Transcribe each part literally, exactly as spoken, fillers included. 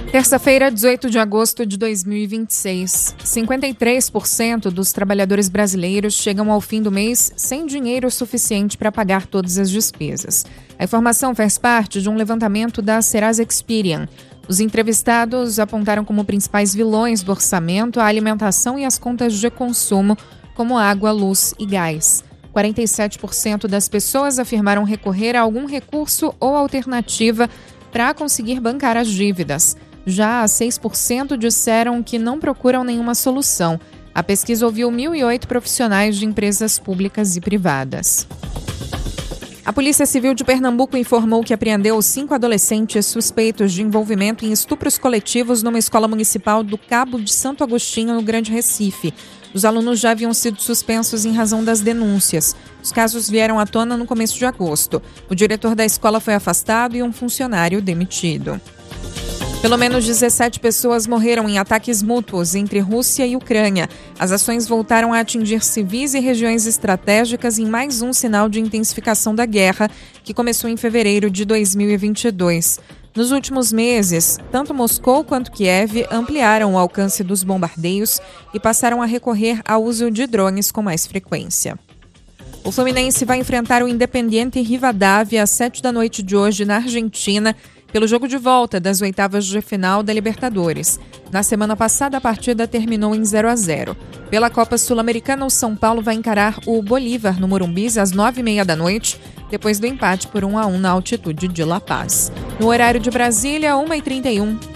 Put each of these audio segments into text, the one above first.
Terça-feira, dezoito de agosto de dois mil e vinte e seis. cinquenta e três por cento dos trabalhadores brasileiros chegam ao fim do mês sem dinheiro suficiente para pagar todas as despesas. A informação faz parte de um levantamento da Serasa Experian. Os entrevistados apontaram como principais vilões do orçamento a alimentação e as contas de consumo, como água, luz e gás. quarenta e sete por cento das pessoas afirmaram recorrer a algum recurso ou alternativa para conseguir bancar as dívidas. Já seis por cento disseram que não procuram nenhuma solução. A pesquisa ouviu mil e oito profissionais de empresas públicas e privadas. A Polícia Civil de Pernambuco informou que apreendeu cinco adolescentes suspeitos de envolvimento em estupros coletivos numa escola municipal do Cabo de Santo Agostinho, no Grande Recife. Os alunos já haviam sido suspensos em razão das denúncias. Os casos vieram à tona no começo de agosto. O diretor da escola foi afastado e um funcionário demitido. Pelo menos dezessete pessoas morreram em ataques mútuos entre Rússia e Ucrânia. As ações voltaram a atingir civis e regiões estratégicas em mais um sinal de intensificação da guerra, que começou em fevereiro de dois mil e vinte e dois. Nos últimos meses, tanto Moscou quanto Kiev ampliaram o alcance dos bombardeios e passaram a recorrer ao uso de drones com mais frequência. O Fluminense vai enfrentar o Independiente Rivadavia às sete da noite de hoje na Argentina, pelo jogo de volta das oitavas de final da Libertadores. Na semana passada, a partida terminou em zero a zero. Pela Copa Sul-Americana, o São Paulo vai encarar o Bolívar no Morumbi às nove e meia da noite, depois do empate por um a um na altitude de La Paz. No horário de Brasília, uma e trinta e um.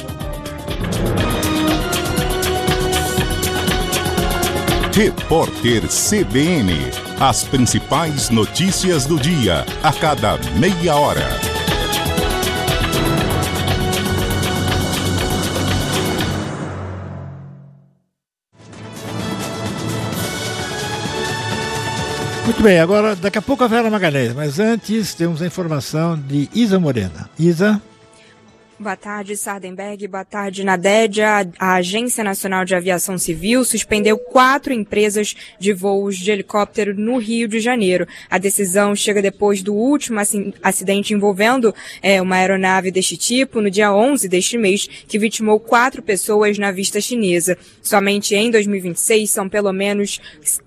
Repórter C B N. As principais notícias do dia, a cada meia hora. Muito bem, agora daqui a pouco a Vera Magalhães, mas antes temos a informação de Isa Morena. Isa? Boa tarde, Sardenberg. Boa tarde, Nadédia. A Agência Nacional de Aviação Civil suspendeu quatro empresas de voos de helicóptero no Rio de Janeiro. A decisão chega depois do último acidente envolvendo é, uma aeronave deste tipo, no dia onze deste mês, que vitimou quatro pessoas na vista chinesa. Somente em dois mil e vinte e seis são pelo menos...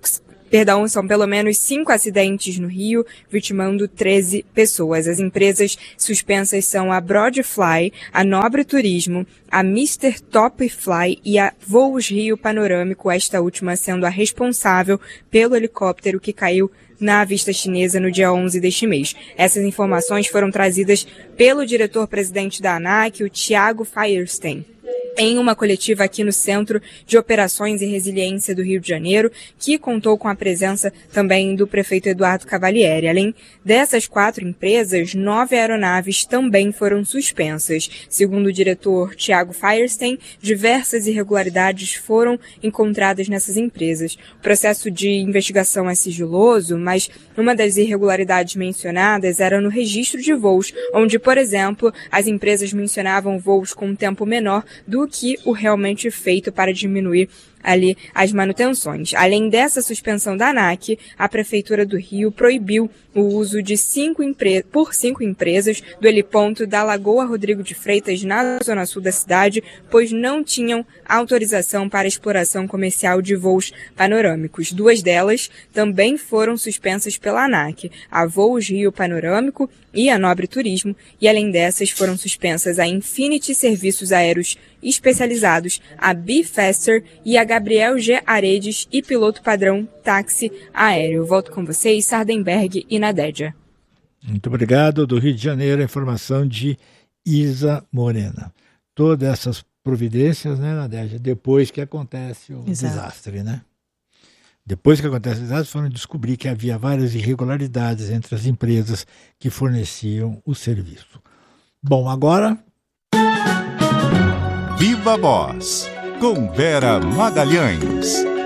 Perdão, são pelo menos cinco acidentes no Rio, vitimando treze pessoas. As empresas suspensas são a Broadfly, a Nobre Turismo, a mister Top Fly e a Voos Rio Panorâmico, esta última sendo a responsável pelo helicóptero que caiu na vista chinesa no dia onze deste mês. Essas informações foram trazidas pelo diretor-presidente da ANAC, o Thiago Feierstein, em uma coletiva aqui no Centro de Operações e Resiliência do Rio de Janeiro, que contou com a presença também do prefeito Eduardo Cavalieri. Além dessas quatro empresas, nove aeronaves também foram suspensas. Segundo o diretor Thiago Feierstein, diversas irregularidades foram encontradas nessas empresas. O processo de investigação é sigiloso, mas uma das irregularidades mencionadas era no registro de voos, onde, por exemplo, as empresas mencionavam voos com um tempo menor do que o realmente feito para diminuir ali as manutenções. Além dessa suspensão da ANAC, a Prefeitura do Rio proibiu o uso de cinco empre... por cinco empresas do heliponto da Lagoa Rodrigo de Freitas, na zona sul da cidade, pois não tinham autorização para exploração comercial de voos panorâmicos. Duas delas também foram suspensas pela ANAC, a Voos Rio Panorâmico e a Nobre Turismo, e além dessas foram suspensas a Infinity Serviços Aéreos Especializados, a Bifaster e a Gabriel G. Aredes e Piloto Padrão Táxi Aéreo. Volto com vocês, Sardenberg e Nadédia. Muito obrigado. Do Rio de Janeiro, a informação de Isa Morena. Todas essas providências, né, Nadédia, depois que acontece o Exato. desastre, né? Depois que acontece o desastre, foram descobrir que havia várias irregularidades entre as empresas que forneciam o serviço. Bom, agora... Viva Voz, com Vera Magalhães.